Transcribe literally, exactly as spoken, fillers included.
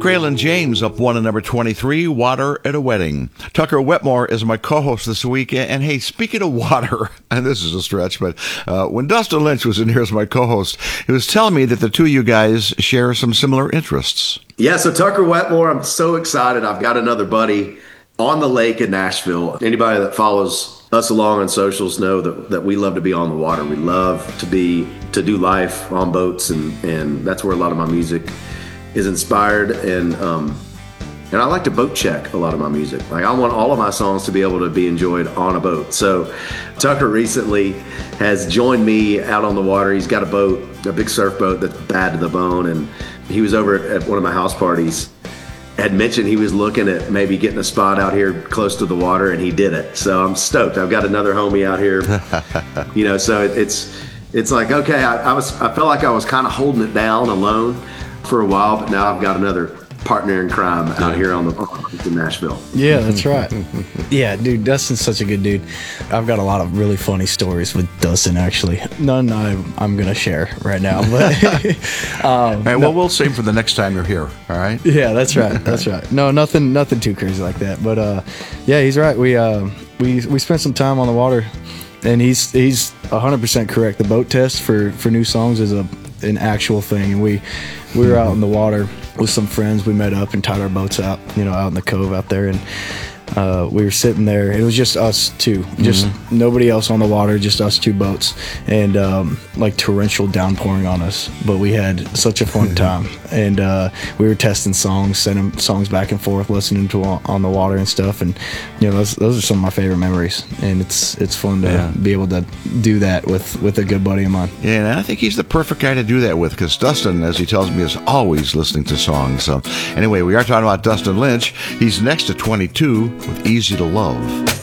Graylin James up one at number twenty-three, Water at a Wedding. Tucker Wetmore is my co-host this week. And hey, speaking of water, and this is a stretch, but uh, when Dustin Lynch was in here as my co-host, he was telling me that the two of you guys share some similar interests. Yeah, so Tucker Wetmore, I'm so excited. I've got another buddy on the lake in Nashville. Anybody that follows us along on socials know that, that we love to be on the water. We love to be to do life on boats, and, and that's where a lot of my music is inspired. And um, and I like to boat check a lot of my music. Like, I want all of my songs to be able to be enjoyed on a boat. So Tucker recently has joined me out on the water. He's got a boat, a big surf boat that's bad to the bone, and he was over at, at one of my house parties. Had mentioned he was looking at maybe getting a spot out here close to the water, and he did it. So I'm stoked. I've got another homie out here. You know, so it, it's it's like, okay, I, I was I felt like I was kind of holding it down alone for a while, but now I've got another partner in crime out here on the in Nashville. Yeah, that's right. Yeah, dude, Dustin's such a good dude. I've got a lot of really funny stories with Dustin, actually. None I, I'm going to share right now. But um, all right, well, no. We'll save for the next time you're here, all right? Yeah, that's right. That's right. No, nothing nothing too crazy like that. But uh, yeah, he's right. We uh, we we spent some time on the water, and he's he's one hundred percent correct. The boat test for, for new songs is a an actual thing, and we we were out in the water with some friends. We met up and tied our boats out, you know, out in the cove out there, and uh, we were sitting there. It was just us two, just mm-hmm. nobody else on the water, just us two boats, and um, like torrential downpouring on us. But we had such a fun time, and uh, we were testing songs, sending songs back and forth, listening to on the water and stuff. And you know, those, those are some of my favorite memories, and it's it's fun to yeah. be able to do that with with a good buddy of mine. Yeah, and I think he's the perfect guy to do that with, because Dustin, as he tells me, is always listening to songs. So anyway, we are talking about Dustin Lynch. He's next to twenty-two with Easy to Love.